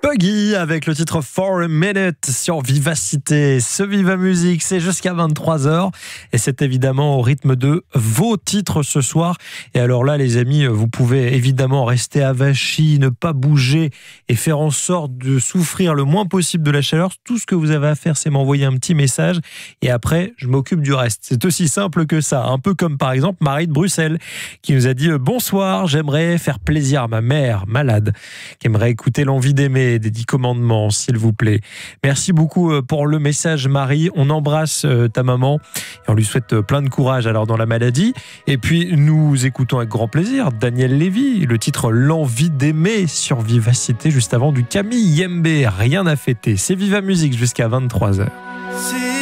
Puggy avec le titre For a Minute sur Vivacité. Ce Viva Musique, c'est jusqu'à 23h et c'est évidemment au rythme de vos titres ce soir. Et alors là, les amis, vous pouvez évidemment rester avachis, ne pas bouger et faire en sorte de souffrir le moins possible de la chaleur. Tout ce que vous avez à faire, c'est m'envoyer un petit message et après, je m'occupe du reste. C'est aussi simple que ça. Un peu comme par exemple Marie de Bruxelles qui nous a dit « Bonsoir, j'aimerais faire plaisir à ma mère malade qui aimerait écouter l'envie d'aimer des 10 commandements, s'il vous plaît. » Merci beaucoup pour le message, Marie. On embrasse ta maman et on lui souhaite plein de courage alors dans la maladie. Et puis, nous écoutons avec grand plaisir Daniel Lévy, le titre L'envie d'aimer sur Vivacité, juste avant du Camille Yembe. Rien à fêter. C'est Viva Musique jusqu'à 23h.